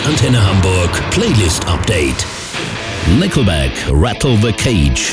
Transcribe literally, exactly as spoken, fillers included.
Antenne Hamburg Playlist Update. Nickelback, Rattle the Cage.